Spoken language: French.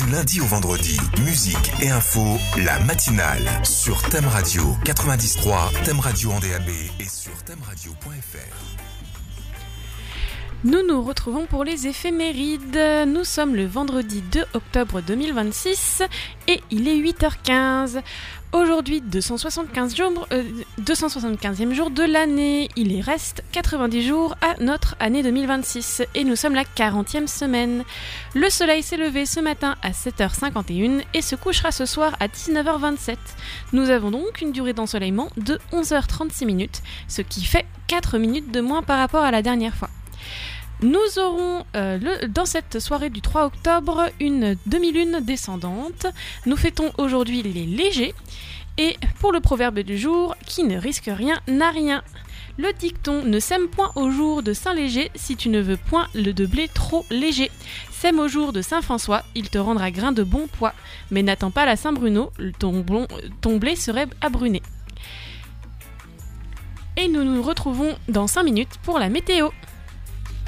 lundi au vendredi. Musique et info, la matinale sur Thème Radio 90.3, Thème Radio en DAB et sur thèmeradio.fr. Nous nous retrouvons pour les éphémérides. Nous sommes le vendredi 2 octobre 2026 et il est 8h15. Aujourd'hui, 275e jour de l'année. Il y reste 90 jours à notre année 2026 et nous sommes la 40e semaine. Le soleil s'est levé ce matin à 7h51 et se couchera ce soir à 19h27. Nous avons donc une durée d'ensoleillement de 11h36 minutes, ce qui fait 4 minutes de moins par rapport à la dernière fois. Nous aurons dans cette soirée du 3 octobre une demi-lune descendante. Nous fêtons aujourd'hui les légers. Et pour le proverbe du jour, qui ne risque rien n'a rien. Le dicton ne sème point au jour de Saint-Léger si tu ne veux point le de blé trop léger. Sème au jour de Saint-François, il te rendra grain de bon poids. Mais n'attends pas la Saint-Bruno, ton blé serait abruné. Et nous nous retrouvons dans 5 minutes pour la météo.